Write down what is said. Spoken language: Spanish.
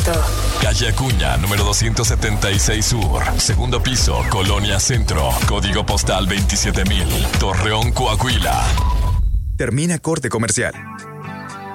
Guanajuato. Calle Acuña, número 276 Sur. Segundo piso, Colonia Centro. Código postal 27000. Torreón, Coahuila. Termina corte comercial.